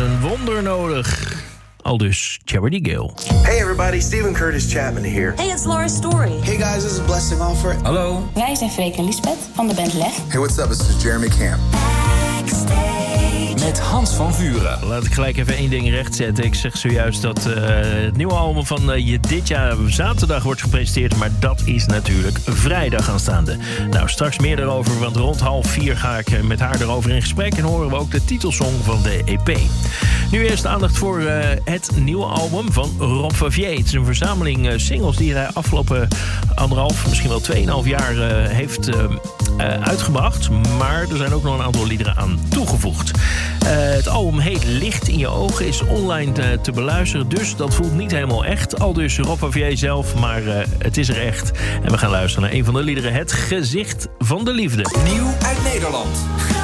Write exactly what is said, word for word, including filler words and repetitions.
een wonder nodig. Aldus Charity Gale. Hey everybody, Stephen Curtis Chapman here. Hey, it's Laura Story. Hey guys, this is Blessing Alford. Hallo. Wij zijn Freek en Lisbeth van de band Leg. Hey, what's up? This is Jeremy Camp. Met Hans van Vuren. Laat ik gelijk even één ding rechtzetten. Ik zeg zojuist dat uh, het nieuwe album van uh, Je dit jaar zaterdag wordt gepresenteerd. Maar dat is natuurlijk vrijdag aanstaande. Nou, straks meer daarover, want rond half vier ga ik met haar erover in gesprek. En horen we ook de titelsong van de E P. Nu eerst aandacht voor uh, het nieuwe album van Rob Favier. Het is een verzameling uh, singles die hij afgelopen anderhalf, misschien wel tweeënhalf jaar uh, heeft uh, uh, uitgebracht. Maar er zijn ook nog een aantal liederen aan toegevoegd. Uh, het album heet Licht in je ogen, is online te, te beluisteren. Dus dat voelt niet helemaal echt. Al dus Rob Favier zelf, maar uh, het is er echt. En we gaan luisteren naar een van de liederen. Het gezicht van de liefde. Nieuw uit Nederland.